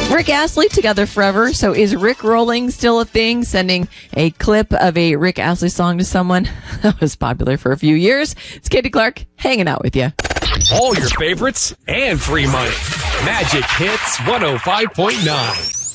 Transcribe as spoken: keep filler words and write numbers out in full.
Rick Astley, Together Forever. So is Rick rolling still a thing? Sending a clip of a Rick Astley song to someone? That was popular for a few years. It's Katie Clark hanging out with you. All your favorites and free money. Magic Hits one oh five point nine.